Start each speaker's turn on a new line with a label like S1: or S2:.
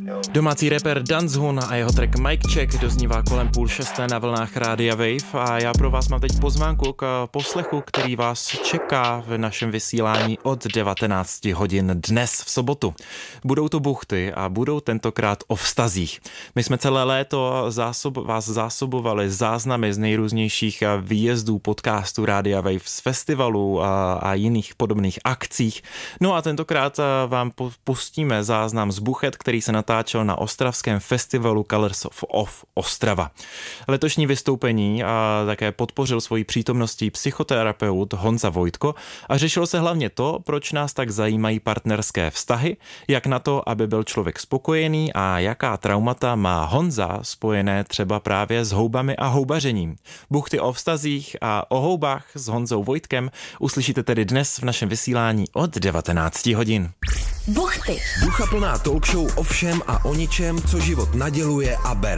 S1: Domácí rapper Danzhun a jeho track Mic Check doznívá kolem 5:30 na vlnách Rádia Wave a já pro vás mám teď pozvánku k poslechu, který vás čeká v našem vysílání od 19 hodin dnes v sobotu. Budou to buchty a budou tentokrát o vztazích. My jsme celé léto vás zásobovali záznamy z nejrůznějších výjezdů, podcastů Rádia Wave, z festivalů a jiných podobných akcích. No a tentokrát vám pustíme záznam z buchet, který se natáčel na ostravském festivalu Colors of Ostrava. Letošní vystoupení také podpořil svojí přítomností psychoterapeut Honza Vojtko a řešilo se hlavně to, proč nás tak zajímají partnerské vztahy, jak na to, aby byl člověk spokojený a jaká traumata má Honza spojené třeba právě s houbami a houbařením. Buchty o vztazích a o houbách s Honzou Vojtkem uslyšíte tedy dnes v našem vysílání od 19 hodin.
S2: Buchty.
S3: Ducha plná talk show o všem a o ničem, co život naděluje a bere.